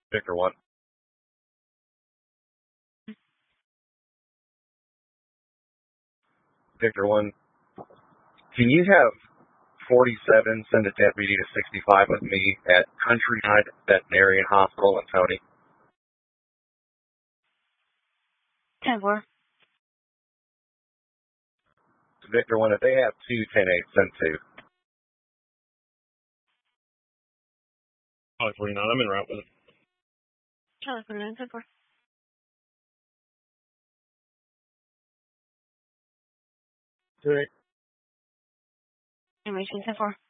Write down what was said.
Victor 1. Victor 1. Can you have 47 send a deputy to 65 with me at Countryside Veterinarian Hospital in Tony? 10-4. Victor 1, if they have 2 10-8, send 2. Charlie 49, I'm in route with it. Charlie 49, 10-4. Two 8. Information 10-4.